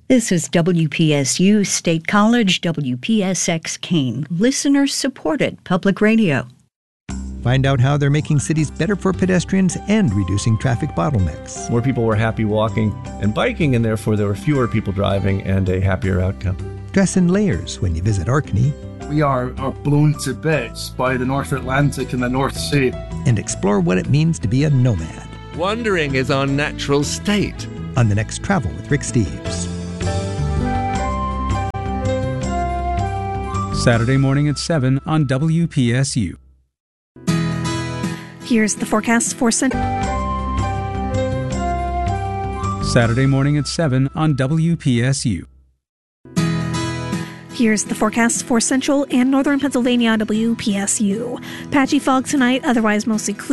This is WPSU State College, WPSX Keene, listener-supported public radio. Find out how they're making cities better for pedestrians and reducing traffic bottlenecks. More people were happy walking and biking, and therefore there were fewer people driving and a happier outcome. Dress in layers when you visit Orkney. We are blown to bits by the North Atlantic and the North Sea. And explore what it means to be a nomad. Wandering is our natural state. On the next Travel with Rick Steves. Saturday morning at 7 on WPSU. Here's the forecast for Saturday morning at 7 on WPSU. Here's the forecast for central and northern Pennsylvania on WPSU. Patchy fog tonight, otherwise mostly clear.